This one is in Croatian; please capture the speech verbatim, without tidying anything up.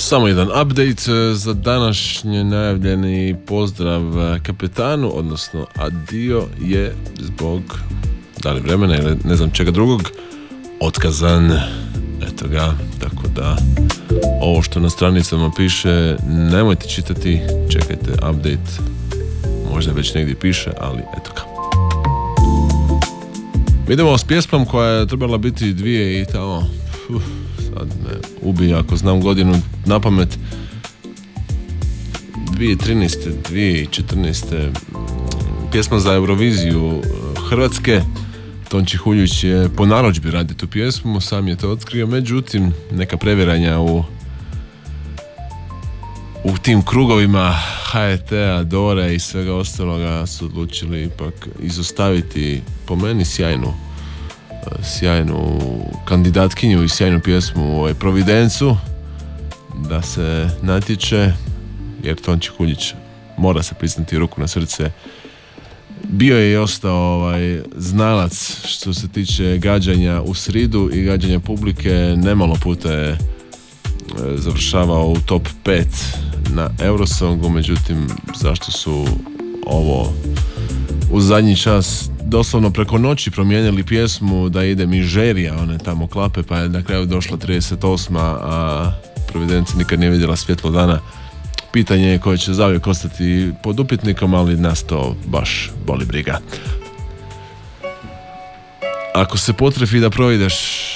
Samo jedan update za današnji najavljeni pozdrav kapetanu, odnosno adio je zbog da li vremena ili ne znam čega drugog otkazan. Eto ga, tako da ovo što na stranicama piše nemojte čitati, čekajte update, možda već negdje piše, ali eto ga. Idemo s pjesmom koja je trebala biti dvije i tamo, uf, sad me ubija ako znam godinu na pamet, dvije tisuće trinaeste. dvije tisuće četrnaeste. Pjesma za Euroviziju Hrvatske. Tonči Huljić je po narudžbi radi tu pjesmu, sam je to otkrio, međutim neka previranja u u tim krugovima H R T-a, Dore i svega ostaloga su odlučili ipak izostaviti po meni sjajnu sjajnu kandidatkinju i sjajnu pjesmu u ovaj Providencu da se natječe, jer Tonči Huljić, mora se priznati ruku na srce, bio je i ostao ovaj znalac što se tiče gađanja u sridu i gađanja publike. Nemalo puta je e, završavao u top pet na Eurosongu, međutim zašto su ovo u zadnji čas doslovno preko noći promijenili pjesmu da ide Mižerija, one tamo klape, pa je na kraju došla trideset osma, a Providencija nikad nije vidjela svjetlo dana. Pitanje je koje će zauvijek ostati pod upitnikom, ali nas to baš boli briga. Ako se potrefi da proideš